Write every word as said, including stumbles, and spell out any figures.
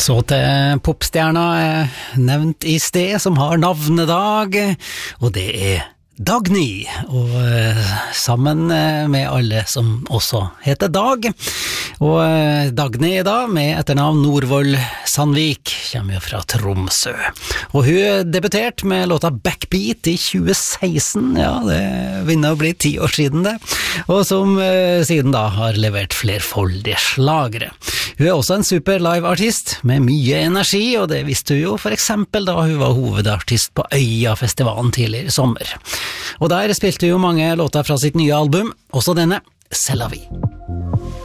Så til popstjerna nevnt i sted, som har navnedag, og det er Dagny, og eh, sammen med alle som også heter Dag. Og eh, Dagny da, med etternavn Norvoll Sandvik, kommer jo fra Tromsø. Og hun debuterte med låta Backbeat i tjue seksten, ja, det vinner å bli ti år siden det, og som eh, siden da har levert flerfoldige slagere. Hun er også en super live-artist med mye energi, og det visste hun jo for eksempel da hun var hovedartist på Øya-festivalen tidligere i sommer. Og der spilte hun jo mange låter fra sitt nye album, også denne, C'est la vie.